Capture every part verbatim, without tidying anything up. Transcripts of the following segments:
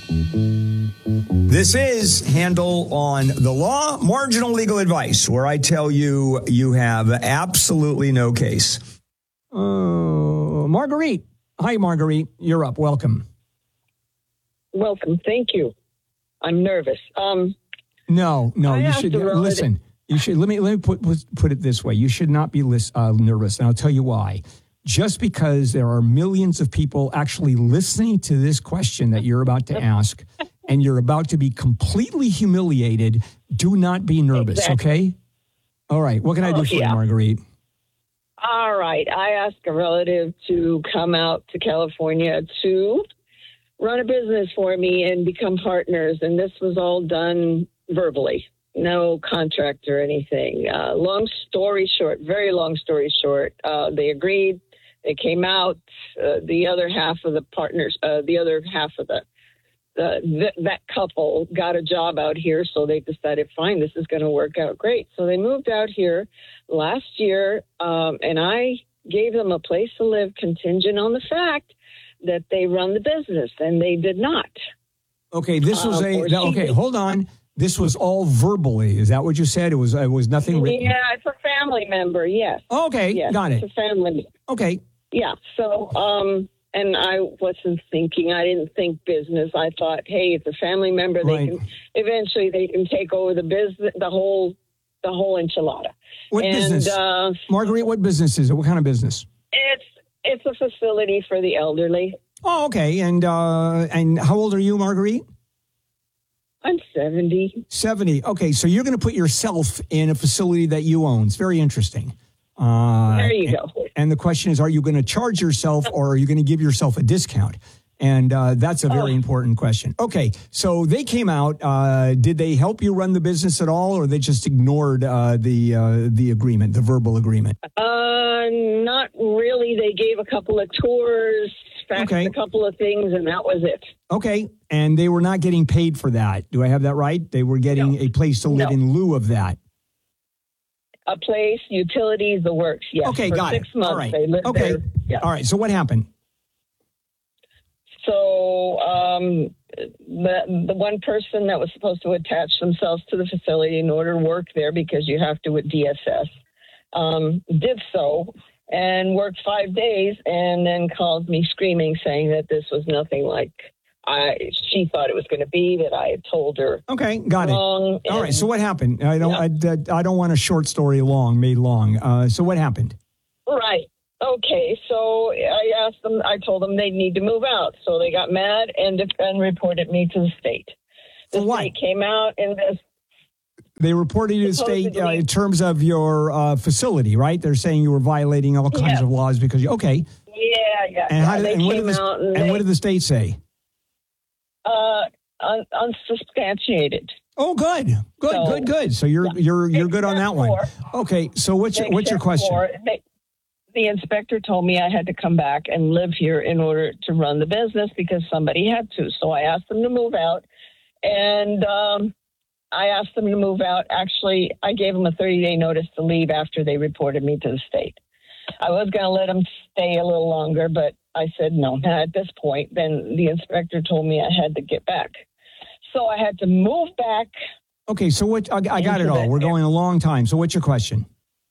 This is Handel on the Law, marginal legal advice, where I tell you you have absolutely no case. Uh, Marguerite. Hi, Marguerite. You're up. Welcome. Welcome. Thank you. I'm nervous. Um, no, no, I you should listen. You should let me let me put put it this way. You should not be uh, nervous, and I'll tell you why. Just because there are millions of people actually listening to this question that you're about to ask, and you're about to be completely humiliated, do not be nervous, exactly. Okay? All right. What can I do oh, for yeah. you, Marguerite? All right. I asked a relative to come out to California to run a business for me and become partners, and this was all done verbally. No contract or anything. Uh, long story short, very long story short, uh, they agreed. They came out. Uh, the other half of the partners, uh, the other half of the, the th- that couple got a job out here, so they decided, fine, this is going to work out great. So they moved out here last year, um, and I gave them a place to live contingent on the fact that they run the business, and they did not. Okay, this was uh, a that, okay. Did. Hold on. This was all verbally. Is that what you said? It was. It was nothing written. Yeah, it's a family member. Yes. Okay, yes, got it. It's a family. Okay. Yeah. So, um, and I wasn't thinking. I didn't think business. I thought, hey, it's a family member. They right. can eventually they can take over the business, the whole, the whole enchilada. What and, business, uh, Marguerite? What business is it? What kind of business? It's it's a facility for the elderly. Oh, okay. And uh, and how old are you, Marguerite? I'm seventy. seventy. Okay, so you're going to put yourself in a facility that you own. It's very interesting. Uh, there you and, go. And the question is, are you going to charge yourself or are you going to give yourself a discount? And uh, that's a very oh. important question. Okay, so they came out. Uh, did they help you run the business at all, or they just ignored uh, the uh, the agreement, the verbal agreement? Uh, not really. They gave a couple of tours, faxed okay. a couple of things, and that was it. Okay, and they were not getting paid for that. Do I have that right? They were getting no. a place to live no. in lieu of that. A place, utilities, the works, yes. Okay, For got six it. months, All right. They lived okay. There. Yeah. All right, so what happened? So um, the the one person that was supposed to attach themselves to the facility in order to work there, because you have to with D S S, um, did so and worked five days and then called me screaming, saying that this was nothing like I she thought it was going to be, that I had told her. Okay, got wrong. it. All right, so what happened? I don't yeah. I, I don't want a short story long, made long. Uh, so what happened? Right. Okay, so I asked them, I told them they need to move out. So they got mad and, and reported me to the state. The For what? state came out and this. They reported you to the state uh, in terms of your uh, facility, right? They're saying you were violating all kinds yeah. of laws because you, okay. Yeah, yeah. And, yeah, how did, they and, what, came did the, out and, and they, what did the state say? Uh, un, unsubstantiated. Oh, good, good, so, good, good. So you're yeah. you're you're good on that one. For, okay, so what's your, what's your question? For, they, the inspector told me I had to come back and live here in order to run the business because somebody had to. So I asked them to move out, and um, I asked them to move out. Actually, I gave them a thirty-day notice to leave after they reported me to the state. I was going to let them stay a little longer, but I said no. Not at this point. Then the inspector told me I had to get back. So I had to move back. Okay, so what? I, I got it all. We're going a long time. So what's your question?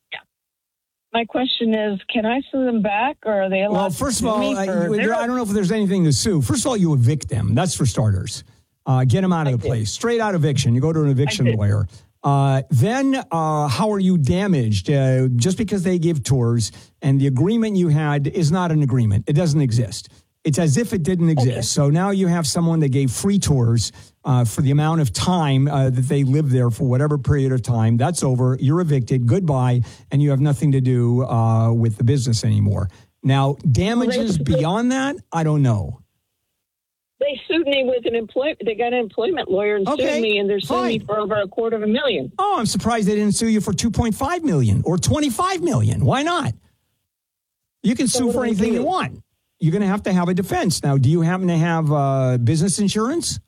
My question is, can I sue them back, or are they allowed well, first to of all, me uh, there, I don't know if there's anything to sue. First of all, you evict them. That's for starters. Uh, get them out of I the did. place. Straight out eviction. You go to an eviction lawyer. Uh, then uh, how are you damaged? Uh, just because they give tours and the agreement you had is not an agreement. It doesn't exist. It's as if it didn't exist. Okay. So now you have someone that gave free tours uh, for the amount of time uh, that they lived there for whatever period of time. That's over. You're evicted. Goodbye. And you have nothing to do uh, with the business anymore. Now, damages well, they, beyond that, I don't know. They sued me with an employment. They got an employment lawyer and okay, sued me, and they're suing fine. me for over a quarter of a million. Oh, I'm surprised they didn't sue you for two point five million dollars or twenty-five million dollars. Why not? You can so sue for anything you want. You're going to have to have a defense. Now, do you happen to have uh, business insurance?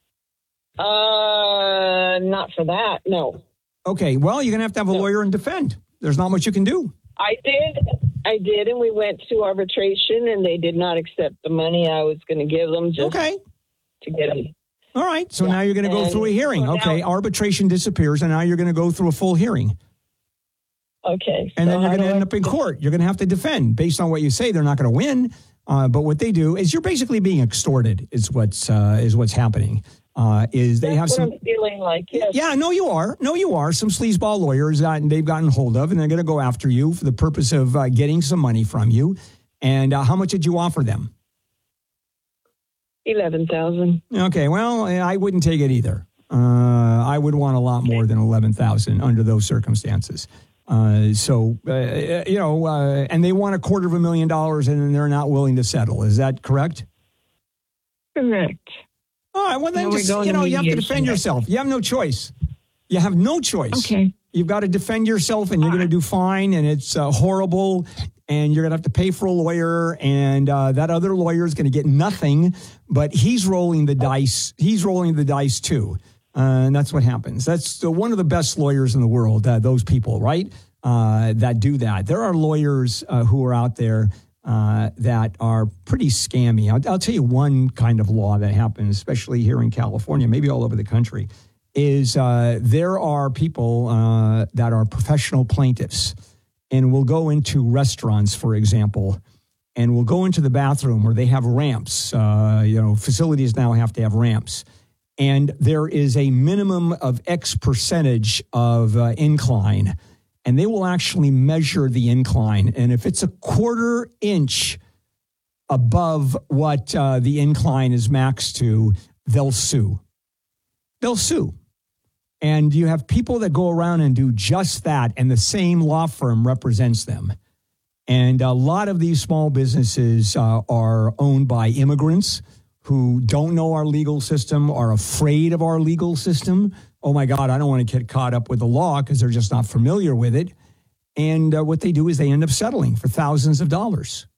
Uh, not for that, no. Okay, well, you're going to have to have a no. lawyer and defend. There's not much you can do. I did. I did, and we went to arbitration, and they did not accept the money I was going to give them. Just, okay. to get them. All right. So yeah. now you're going to go and through a hearing. so okay. Now, arbitration disappears, and now you're going to go through a full hearing. Okay. And so then you're going to end I up in court. You're going to have to defend. Based on what you say, they're not going to win. Uh, but what they do is you're basically being extorted is what's, uh, is what's happening. Uh, is they That's have some what I'm feeling like. Yes. Yeah, no, you are. No, you are. Some sleazeball lawyers that they've gotten hold of, and they're going to go after you for the purpose of uh, getting some money from you. And uh, how much did you offer them? eleven thousand dollars. Okay, well, I wouldn't take it either. Uh, I would want a lot more than eleven thousand dollars under those circumstances. Uh, so, uh, you know, uh, and they want a quarter of a million dollars, and they're not willing to settle. Is that correct? Correct. All right, well, then just, you know, you have to defend yourself. You have no choice. You have no choice. Okay. You've got to defend yourself, and you're going to do fine, and it's uh, horrible, and you're going to have to pay for a lawyer, and uh, that other lawyer is going to get nothing, but he's rolling the dice. He's rolling the dice, too, uh, and that's what happens. That's uh, one of the best lawyers in the world, uh, those people, right, uh, that do that. There are lawyers uh, who are out there Uh, that are pretty scammy. I'll, I'll tell you one kind of law that happens, especially here in California, maybe all over the country, is uh, there are people uh, that are professional plaintiffs and will go into restaurants, for example, and will go into the bathroom where they have ramps. Uh, you know, facilities now have to have ramps. And there is a minimum of X percentage of uh, incline. And they will actually measure the incline. And if it's a quarter inch above what uh, the incline is maxed to, they'll sue. They'll sue. And you have people that go around and do just that, and the same law firm represents them. And a lot of these small businesses uh, are owned by immigrants who don't know our legal system, are afraid of our legal system. Oh, my God, I don't want to get caught up with the law because they're just not familiar with it. And uh, what they do is they end up settling for thousands of dollars.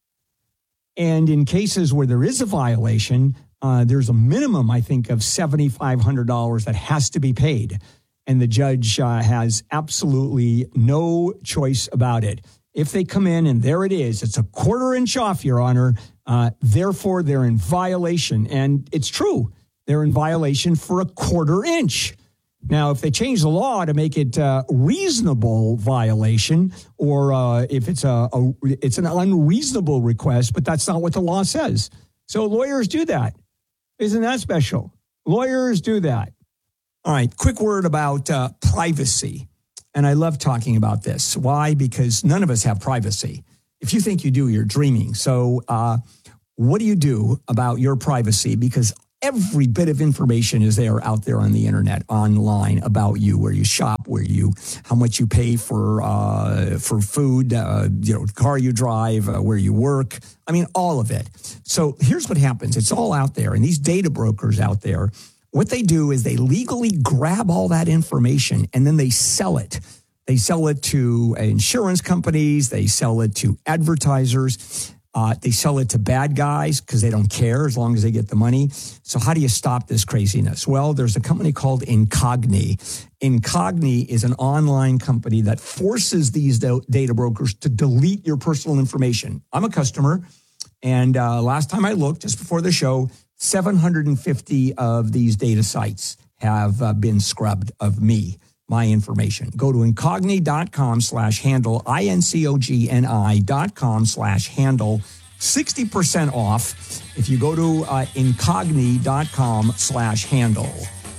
And in cases where there is a violation, uh, there's a minimum, I think, of seven thousand five hundred dollars that has to be paid. And the judge uh, has absolutely no choice about it. If they come in and there it is, it's a quarter inch off, Your Honor, uh, therefore they're in violation. And it's true. They're in violation for a quarter inch. Now, if they change the law to make it a reasonable violation, or uh, if it's a, a it's an unreasonable request, but that's not what the law says. So lawyers do that. Isn't that special? Lawyers do that. All right, quick word about uh, privacy. And I love talking about this. Why? Because none of us have privacy. If you think you do, you're dreaming. So uh, what do you do about your privacy? Because every bit of information is there out there on the internet, online, about you, where you shop, where you, how much you pay for uh, for food, uh, you know, car you drive, uh, where you work. I mean, all of it. So here's what happens. It's all out there. And these data brokers out there, what they do is they legally grab all that information and then they sell it. They sell it to insurance companies. They sell it to advertisers. Uh, they sell it to bad guys because they don't care as long as they get the money. So how do you stop this craziness? Well, there's a company called Incogni. Incogni is an online company that forces these data brokers to delete your personal information. I'm a customer, and uh, last time I looked, just before the show, seven hundred fifty of these data sites have uh, been scrubbed of me, my information. Go to incogni.com slash handle, I-N-C-O-G-N-I dot com slash handle, sixty percent off if you go to uh, incogni.com slash handle.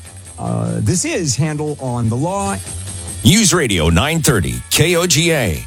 Uh, this is Handle on the Law. News Radio nine thirty, K O G A.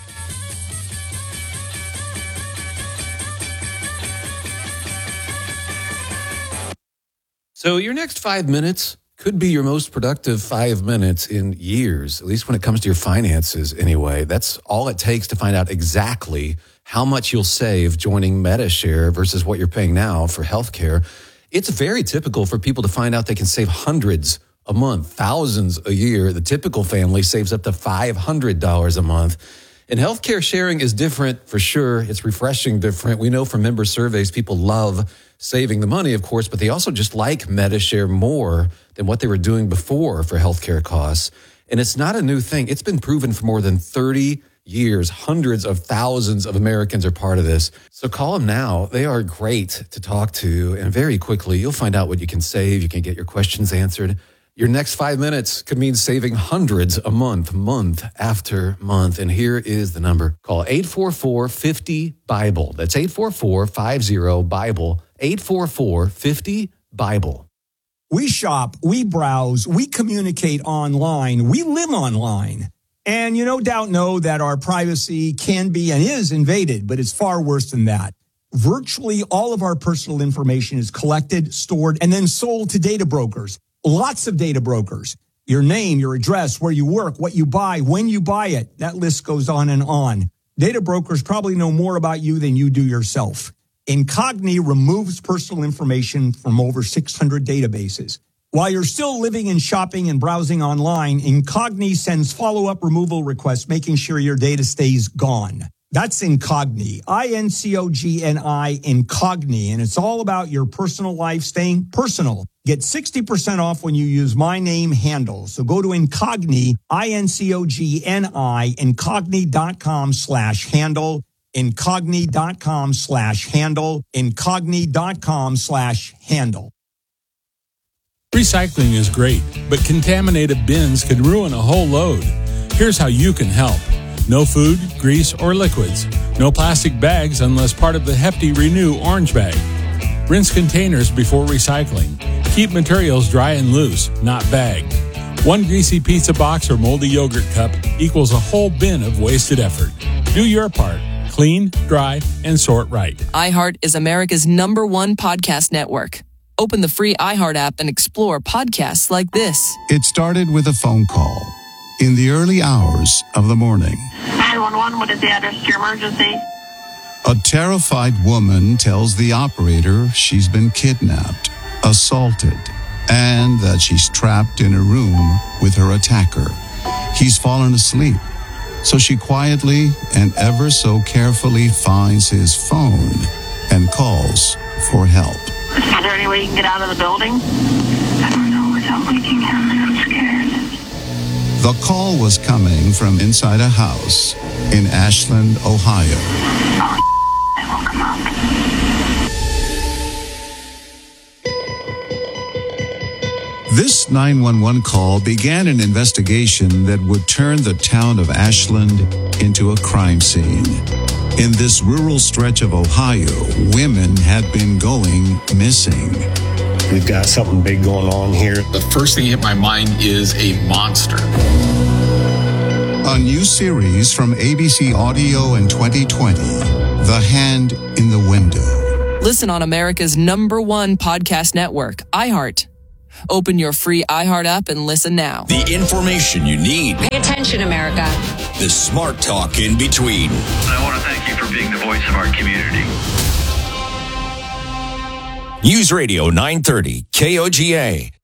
So your next five minutes could be your most productive five minutes in years, at least when it comes to your finances anyway. That's all it takes to find out exactly how much you'll save joining MediShare versus what you're paying now for healthcare. It's very typical for people to find out they can save hundreds a month, thousands a year. The typical family saves up to five hundred dollars a month. And healthcare sharing is different for sure. It's refreshing different. We know from member surveys, people love saving the money, of course, but they also just like MediShare more than what they were doing before for healthcare costs. And it's not a new thing. It's been proven for more than thirty years. Hundreds of thousands of Americans are part of this. So call them now. They are great to talk to. And very quickly, you'll find out what you can save. You can get your questions answered. Your next five minutes could mean saving hundreds a month, month after month. And here is the number. Call eight four four, five zero, BIBLE. That's eight four four, five zero, BIBLE. eight four four, five zero, BIBLE. We shop, we browse, we communicate online, we live online. And you no doubt know that our privacy can be and is invaded, but it's far worse than that. Virtually all of our personal information is collected, stored, and then sold to data brokers. Lots of data brokers. Your name, your address, where you work, what you buy, when you buy it. That list goes on and on. Data brokers probably know more about you than you do yourself. Incogni removes personal information from over six hundred databases. While you're still living and shopping and browsing online, Incogni sends follow-up removal requests, making sure your data stays gone. That's Incogni, I N C O G N I, Incogni, and it's all about your personal life staying personal. Get sixty percent off when you use my name handle. So go to Incogni, I N C O G N I, incogni.com slash handle, incogni.com slash handle, incogni.com slash handle. Recycling is great, but contaminated bins could ruin a whole load. Here's how you can help. No food, grease, or liquids. No plastic bags unless part of the Hefty Renew orange bag. Rinse containers before recycling. Keep materials dry and loose, not bagged. One greasy pizza box or moldy yogurt cup equals a whole bin of wasted effort. Do your part. Clean, dry, and sort right. iHeart is America's number one podcast network. Open the free iHeart app and explore podcasts like this. It started with a phone call in the early hours of the morning. nine one one, what is the address to your emergency? A terrified woman tells the operator she's been kidnapped, assaulted, and that she's trapped in a room with her attacker. He's fallen asleep, so she quietly and ever so carefully finds his phone and calls for help. Is there any way you can get out of the building? I don't know without waking him. I'm scared. The call was coming from inside a house in Ashland, Ohio. Oh, I woke him up. This nine one one call began an investigation that would turn the town of Ashland into a crime scene. In this rural stretch of Ohio, women had been going missing. We've got something big going on here. The first thing hit my mind is a monster. A new series from A B C Audio in twenty twenty, The Hand in the Window. Listen on America's number one podcast network, iHeart. Open your free iHeart app and listen now. The information you need. Pay attention, America. The smart talk in between. I want to thank you for being the voice of our community. News Radio nine thirty, K O G A.